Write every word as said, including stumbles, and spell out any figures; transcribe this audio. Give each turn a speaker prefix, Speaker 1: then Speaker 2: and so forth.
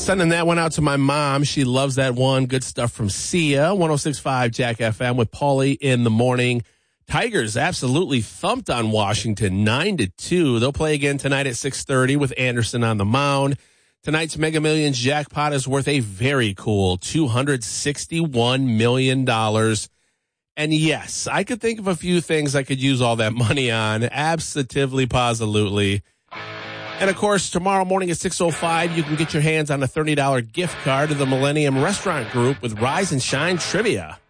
Speaker 1: Sending that one out to my mom. She loves that one. Good stuff from Sia. one oh six point five Jack F M with Paulie in the morning. Tigers absolutely thumped on Washington nine to two. They'll play again tonight at six thirty with Anderson on the mound. Tonight's Mega Millions jackpot is worth a very cool two hundred sixty-one million dollars. And yes, I could think of a few things I could use all that money on. Absolutely, positively. And, of course, tomorrow morning at six oh five, you can get your hands on a thirty dollars gift card to the Millennium Restaurant Group with Rise and Shine Trivia.